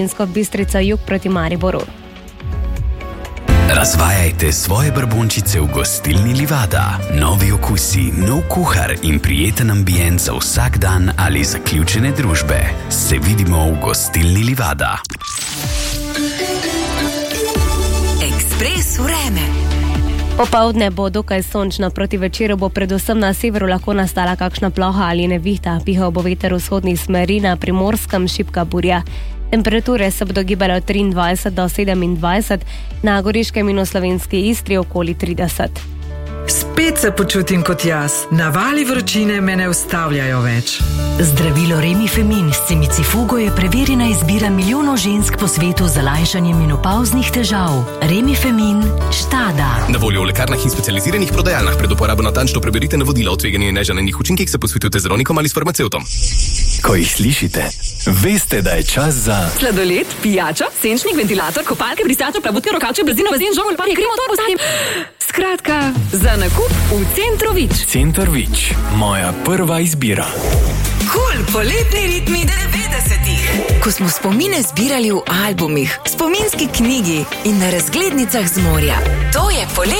Bistrica jug proti Mariboru. Razvajajte svoje brbončice v gostilni Livada. Novi okusi, nov kuhar in prijeten ambient za vsak dan ali zaključene družbe. Se vidimo v gostilni Livada. Ekspres vreme. Popoldne bo dokaj sončno, proti večeru bo predvsem na severu lahko nastala kakšna ploha ali nevihta. Pihal bo veter vzhodnih smeri, na Primorskem šibka burja. Temperature se bodo gibale od 23 do 27, na Goriškem in v Slovenski Istri okoli 30. Spet se počutim kot jaz. Navali vročine me ne ustavljajo več. Zdravilo Remifemin s cimicifugo je preverjena izbira milijonov žensk po svetu za lajšanje menopavznih težav. Remifemin Štada. Na voljo v lekarnah in specializiranih prodajalnah. Pred uporabo natančno preberite navodila o tveganju in neželenih učinkih, se posvetujte z zdravnikom ali s farmacevtom. Ko jih slišite, veste, da je čas za sladoled, pijača, senčnik, ventilator, kopalke, brisačo, plavutke, rokavče, blazino, bazen, žogo, lopanje, kremo, torbo, zanim. Skratka, za nakup v Centru Vič. Center Vič, moja prva izbira. Poletni ritmi 90-ih. Ko smo spomine zbirali v albumih, spominski knjigi in na razglednicah z morja. To je poletni